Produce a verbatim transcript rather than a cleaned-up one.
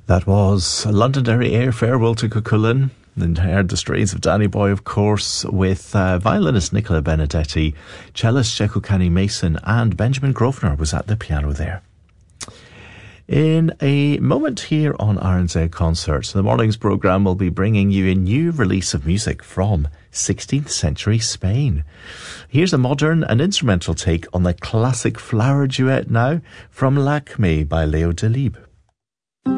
That was Londonderry Air Farewell to Cuchulainn, and heard the strains of Danny Boy, of course, with uh, violinist Nicola Benedetti, cellist Sheku Kenny Mason, and Benjamin Grosvenor was at the piano there. In a moment here on R N Z Concerts, the morning's programme will be bringing you a new release of music from sixteenth century Spain. Here's a modern and instrumental take on the classic flower duet now from L'Acme by Leo Delibes.